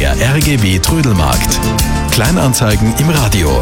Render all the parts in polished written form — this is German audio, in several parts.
Der RGW Trödelmarkt. Kleinanzeigen im Radio.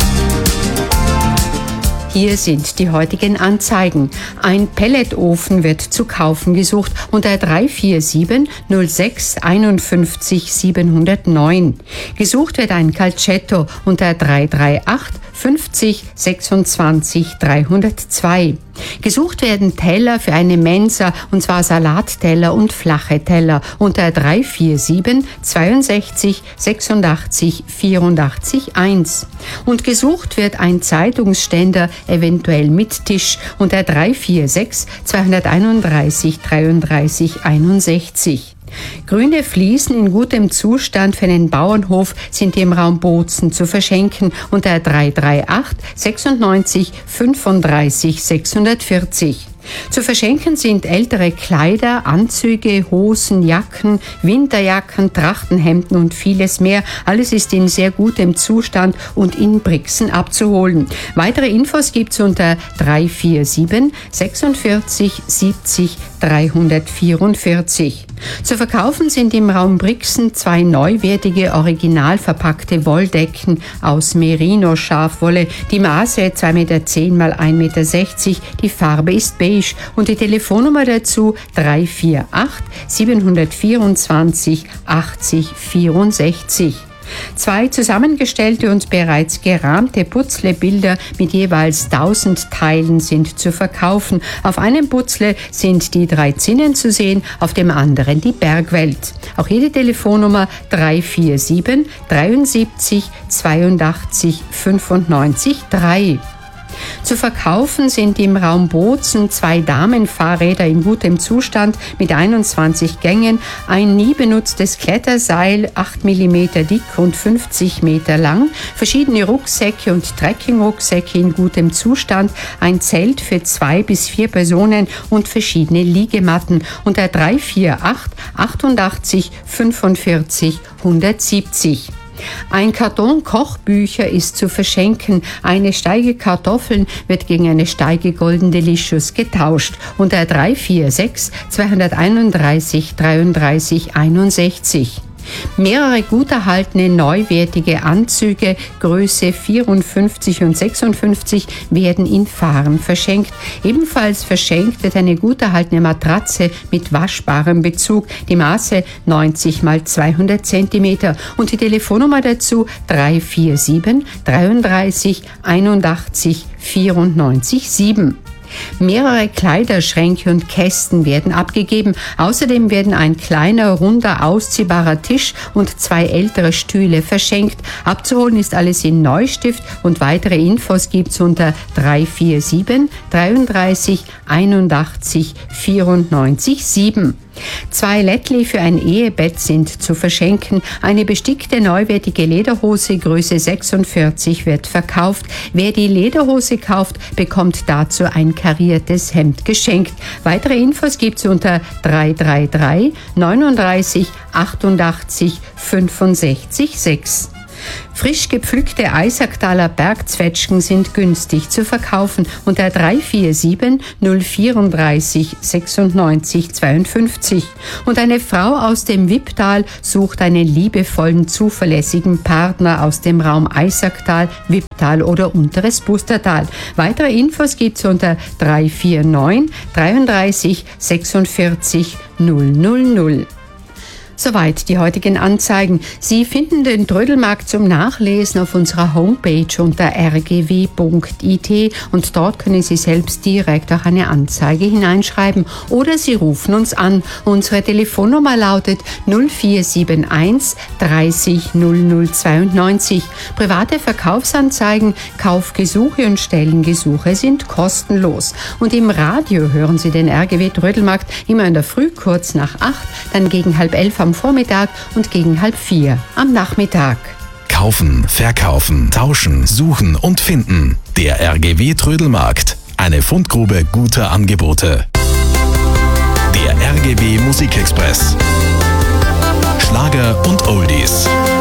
Hier sind die heutigen Anzeigen. Ein Pelletofen wird zu kaufen gesucht unter 347 06 51 709. Gesucht wird ein Calcetto unter 338 50 26 302. Gesucht werden Teller für eine Mensa, und zwar Salatteller und flache Teller unter 347 62 86 84 1. Und gesucht wird ein Zeitungsständer, eventuell mit Tisch, unter 346 231 33 61. Grüne Fliesen in gutem Zustand für einen Bauernhof sind im Raum Bozen zu verschenken unter 338 96 35 640. Zu verschenken sind ältere Kleider, Anzüge, Hosen, Jacken, Winterjacken, Trachtenhemden und vieles mehr. Alles ist in sehr gutem Zustand und in Brixen abzuholen. Weitere Infos gibt's unter 347 46 70 344. Zu verkaufen sind im Raum Brixen 2 neuwertige, original verpackte Wolldecken aus Merino-Schafwolle. Die Maße 2,10 Meter x 1,60 Meter. Die Farbe ist beige und die Telefonnummer dazu 348 724 80 64. 2 zusammengestellte und bereits gerahmte Putzlebilder mit jeweils 1000 Teilen sind zu verkaufen. Auf einem Putzle sind die 3 Zinnen zu sehen, auf dem anderen die Bergwelt. Auch hier die Telefonnummer 347 73 82 95 3. Zu verkaufen sind im Raum Bozen 2 Damenfahrräder in gutem Zustand mit 21 Gängen, ein nie benutztes Kletterseil, 8 mm dick und 50 Meter lang, verschiedene Rucksäcke und Trekkingrucksäcke in gutem Zustand, ein Zelt für 2 bis 4 Personen und verschiedene Liegematten unter 348 88 45 170. Ein Karton Kochbücher ist zu verschenken. Eine Steige Kartoffeln wird gegen eine Steige Golden Delicious getauscht. Unter 346 231 33 61. Mehrere gut erhaltene neuwertige Anzüge Größe 54 und 56 werden in Fahren verschenkt. Ebenfalls verschenkt wird eine gut erhaltene Matratze mit waschbarem Bezug, die Maße 90 x 200 cm und die Telefonnummer dazu 347 33 81 94 7. Mehrere Kleiderschränke und Kästen werden abgegeben. Außerdem werden ein kleiner, runder, ausziehbarer Tisch und 2 ältere Stühle verschenkt. Abzuholen ist alles in Neustift und weitere Infos gibt's unter 347 33 81 94 7. 2 Lättli für ein Ehebett sind zu verschenken. Eine bestickte neuwertige Lederhose Größe 46 wird verkauft. Wer die Lederhose kauft, bekommt dazu ein kariertes Hemd geschenkt. Weitere Infos gibt's unter 333 39 88 65 6. Frisch gepflückte Eisacktaler Bergzwetschgen sind günstig zu verkaufen unter 347 034 96 52. Und eine Frau aus dem Wipptal sucht einen liebevollen, zuverlässigen Partner aus dem Raum Eisacktal, Wipptal oder Unteres Bustertal. Weitere Infos gibt's unter 349 33 46 000. Soweit die heutigen Anzeigen. Sie finden den Trödelmarkt zum Nachlesen auf unserer Homepage unter rgw.it und dort können Sie selbst direkt auch eine Anzeige hineinschreiben oder Sie rufen uns an. Unsere Telefonnummer lautet 0471 30 0092. Private Verkaufsanzeigen, Kaufgesuche und Stellengesuche sind kostenlos. Und im Radio hören Sie den RGW Trödelmarkt immer in der Früh kurz nach 8, dann gegen 3:30 am Vormittag und gegen 3:30 am Nachmittag. Kaufen, verkaufen, tauschen, suchen und finden. Der RGW Trödelmarkt. Eine Fundgrube guter Angebote. Der RGW Musikexpress. Schlager und Oldies.